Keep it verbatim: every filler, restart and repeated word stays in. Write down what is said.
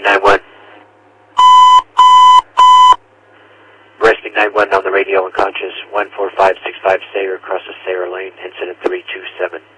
nine one. Resting nine one on the radio, unconscious, one four five six five Sayre, across the Sayre lane, incident three two seven.